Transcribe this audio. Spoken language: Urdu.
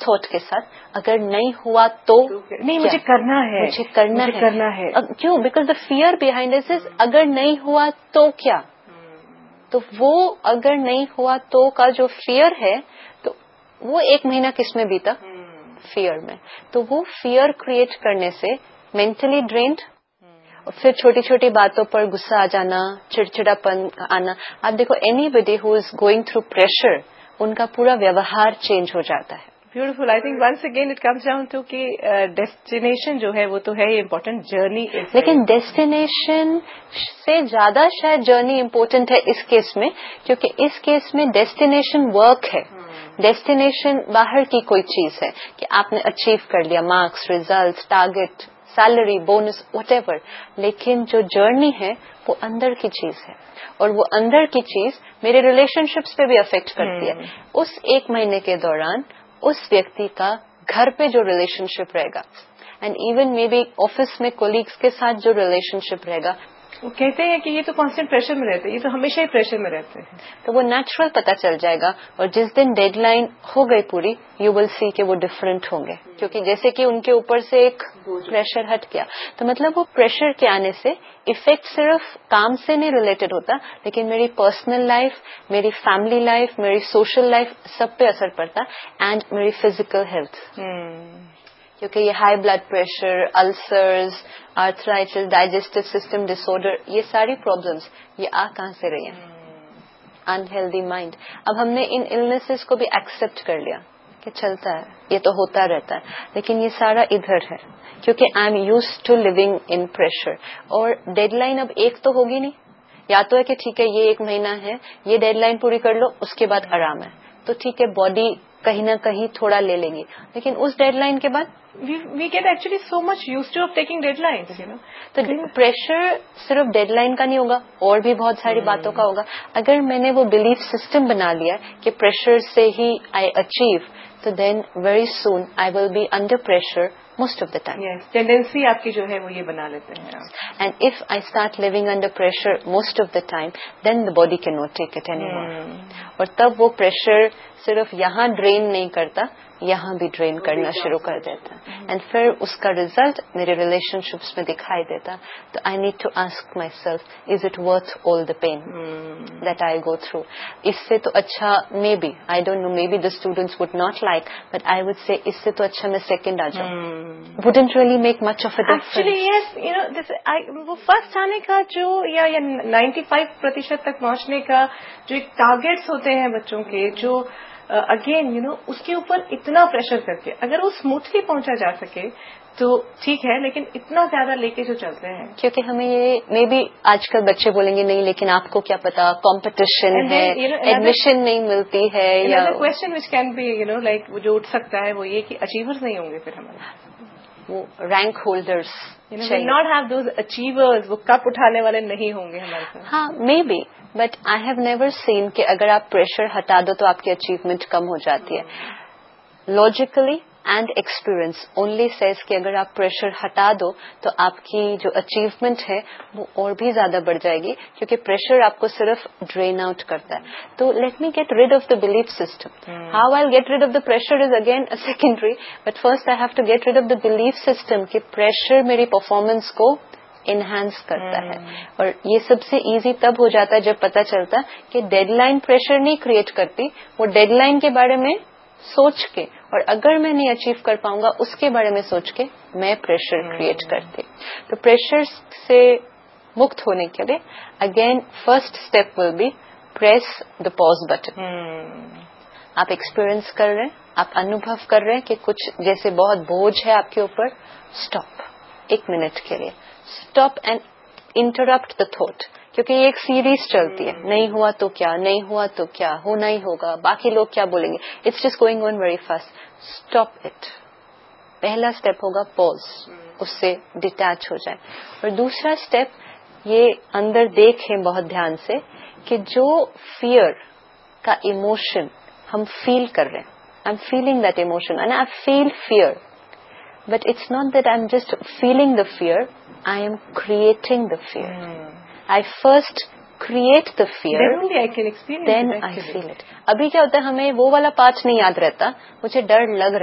تھاٹ کے ساتھ اگر نہیں ہوا تو نہیں مجھے کرنا ہے کیوں؟ Because the fair behind this از اگر نہیں ہوا تو کیا. تو وہ اگر نہیں ہوا تو کا جو فیئر ہے تو وہ 1 مہینہ کس میں بیتا؟ فیئر میں. تو وہ فیئر کریٹ کرنے سے مینٹلی ڈرینڈ، اور پھر چھوٹی چھوٹی باتوں پر غصہ آ جانا، چڑچڑا پن آنا. آپ دیکھو any body who is going through pressure, ان کا پورا ویوہار چینج ہو جاتا ہے. Beautiful. I think once again it comes down to کہ ڈیسٹینیشن جو ہے وہ تو ہے امپورٹنٹ، جرنی. لیکن ڈیسٹینیشن سے زیادہ شاید جرنی امپورٹنٹ ہے اس کیس میں، کیونکہ اس کیس میں ڈیسٹینیشن ورک ہے. ڈیسٹینیشن باہر کی کوئی چیز ہے کہ آپ نے اچیو کر لیا، marks, result, target, salary, bonus, what ever. لیکن جو جرنی ہے وہ اندر کی چیز ہے، اور وہ اندر کی چیز میرے ریلیشن شپس پہ بھی افیکٹ کرتی ہے. اس 1 مہینے کے دوران اس ویکتی کا گھر پہ جو ریلیشن شپ رہے گا، and even may be office میں کولیگس کے ساتھ جو ریلیشن شپ رہے گا. وہ کہتے ہیں کہ یہ تو کانسٹنٹ پریشر میں رہتے ہیں، یہ تو ہمیشہ ہی پریشر میں رہتے ہیں. تو وہ نیچرل پتہ چل جائے گا، اور جس دن ڈیڈ لائن ہو گئی پوری، یو ول سی کہ وہ ڈفرینٹ ہوں گے، کیونکہ جیسے کہ ان کے اوپر سے ایک پریشر ہٹ گیا. تو مطلب وہ پریشر کے آنے سے افیکٹ صرف کام سے نہیں ریلیٹڈ ہوتا، لیکن میری پرسنل لائف، میری فیملی لائف، میری سوشل لائف، سب پہ اثر پڑتا، اینڈ میری فزیکل ہیلتھ. کیونکہ یہ high blood pressure, ulcers, arthritis, digestive system ڈس آرڈر، یہ ساری پرابلمس یہ کہاں سے رہی ہیں؟ Unhealthy mind. اب ہم نے ان النیسز کو بھی ایکسپٹ کر لیا کہ چلتا ہے، یہ تو ہوتا رہتا ہے، لیکن یہ سارا ادھر ہے کیونکہ I am used to living in pressure. اور ڈیڈ لائن اب ایک تو ہوگی نہیں، یا تو ہے کہ ٹھیک ہے یہ 1 مہینہ ہے، یہ ڈیڈ لائن پوری کر لو، اس کے بعد آرام ہے، تو ٹھیک ہے باڈی کہیں نہ کہیں تھوڑا لے لیں گی. لیکن اس ڈیڈ لائن کے بعد we get actually so much used to of taking deadlines, you know. تو پریشر صرف ڈیڈ لائن کا نہیں ہوگا، اور بھی بہت ساری باتوں کا ہوگا. اگر میں نے وہ بلیف سسٹم بنا لیا کہ پریشر سے ہی آئی اچیو، تو then very soon I will be under pressure most of the time. Tendency آپ کی جو ہے وہ یہ بنا لیتے ہیں. And if I start living under pressure most of the time, then the body can not take it any more. اور تب وہ پریشر صرف یہاں ڈرین نہیں کرتا، یہاں بھی ڈرین کرنا شروع کر دیتا، اینڈ پھر اس کا ریزلٹ میرے ریلیشن شپس میں دکھائی دیتا. تو I need to ask my self, is it worth all the pain that I go through? اس سے تو اچھا، may be I don't know, may be the students would not like, but I would say اس سے تو اچھا میں سیکنڈ آ جاؤں. Wouldn't really make much of a difference. وہ فرسٹ آنے کا جو یا 95% تک پہنچنے کا جو ایک ٹارگیٹس ہوتے ہیں بچوں کے، جو اگین اس کے اوپر اتنا پریشر کر کے اگر وہ اسموتھلی پہنچا جا سکے تو ٹھیک ہے، لیکن اتنا زیادہ لے کے جو چلتے ہیں، کیونکہ ہمیں یہ مے بی آج کل بچے بولیں گے نہیں لیکن آپ کو کیا پتا، کمپٹیشن ہے، ایڈمیشن نہیں ملتی ہے. یا question which can be like جو اٹھ سکتا ہے وہ یہ کہ اچیورز نہیں ہوں گے پھر ہمارے، وہ rank holders not have those achievers, وہ کپ اٹھانے والے نہیں ہوں گے ہمارے ساتھ. ہاں may be, but I have never seen کہ اگر آپ پریشر ہٹا دو تو آپ کی اچیومنٹ کم ہو جاتی ہے. Logically and experience only Cs کہ اگر آپ پریشر ہٹا دو تو آپ کی جو اچیومنٹ ہے وہ اور بھی زیادہ بڑھ جائے گی، کیونکہ پریشر آپ کو صرف ڈرین آؤٹ کرتا ہے. تو let me get rid of the belief system. How I get rid of the pressure is again secondary, but first I have to get rid of the belief system کہ پریشر میری پرفارمنس کو انہانس کرتا ہے. اور یہ سب سے ایزی تب ہو جاتا ہے جب پتہ چلتا کہ ڈیڈ لائن پریشر نہیں کریٹ کرتی، وہ ڈیڈ لائن کے بارے میں سوچ کے، اور اگر میں نہیں اچیو کر پاؤں گا اس کے بارے میں سوچ کے میں پریشر کریٹ کرتی. تو پریشر سے مکت ہونے کے لیے again first step will be press the pause button. آپ ایکسپیرئنس کر رہے ہیں، آپ انوبھو کر رہے ہیں کہ کچھ جیسے بہت بوجھ ہے آپ کے اوپر، اسٹاپ 1 منٹ کے لیے، stop and interrupt the thought. کیونکہ یہ ایک سیریز چلتی ہے، نہیں ہوا تو کیا، نہیں ہوا تو کیا، ہونا ہی ہوگا، باقی لوگ کیا بولیں گے، it's just going on very fast. Stop it. پہلا اسٹیپ ہوگا پوز، اس سے ڈیٹیچ ہو جائے. اور دوسرا اسٹیپ یہ اندر دیکھیں بہت دھیان سے کہ جو فیئر کا ایموشن ہم فیل کر رہے ہیں، I am feeling that emotion and I feel fair, but it's not that I am just feeling the fair, I am creating the fair. I first create the fear, then only I can experience then it, I feel it. ابھی کیا ہوتا ہے، ہمیں وہ والا پارٹ نہیں یاد رہتا، مجھے ڈر لگ رہا